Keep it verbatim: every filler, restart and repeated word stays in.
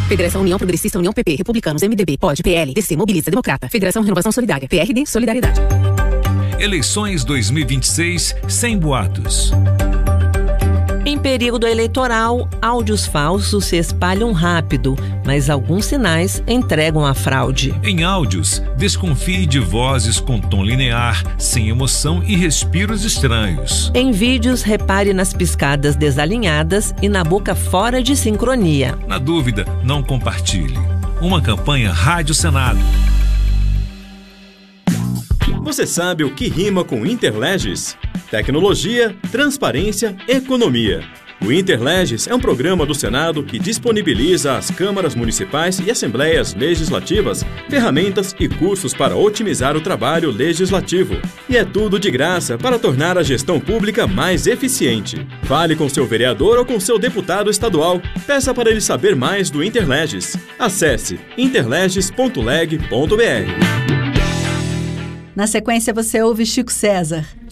Federação União Progressista, União P P, Republicanos, M D B, P O D, P L, D C, Mobiliza, Democrata. Federação Renovação Solidária, P R D, Solidariedade. Eleições dois mil e vinte e seis sem boatos. Em período eleitoral, áudios falsos se espalham rápido, mas alguns sinais entregam a fraude. Em áudios, desconfie de vozes com tom linear, sem emoção e respiros estranhos. Em vídeos, repare nas piscadas desalinhadas e na boca fora de sincronia. Na dúvida, não compartilhe. Uma campanha Rádio Senado. Você sabe o que rima com Interleges? Tecnologia, transparência, economia. O Interleges é um programa do Senado que disponibiliza às câmaras municipais e assembleias legislativas ferramentas e cursos para otimizar o trabalho legislativo. E é tudo de graça para tornar a gestão pública mais eficiente. Fale com seu vereador ou com seu deputado estadual. Peça para ele saber mais do Interleges. Acesse interleges ponto leg ponto br. Na sequência, você ouve Chico César.